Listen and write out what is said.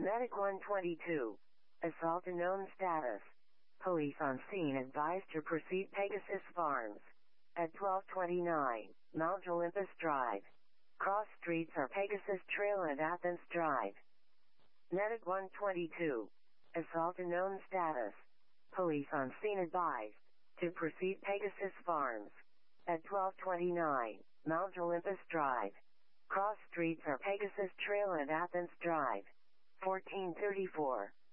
Medic 122. Assault unknown status. Police on scene advised to proceed Pegasus Farms. At 1229, Mount Olympus Drive. Cross streets are Pegasus Trail and Athens Drive. Medic 122. Assault unknown status. Police on scene advised to proceed Pegasus Farms. At 1229, Mount Olympus Drive. Cross streets are Pegasus Trail and Athens Drive. 1434.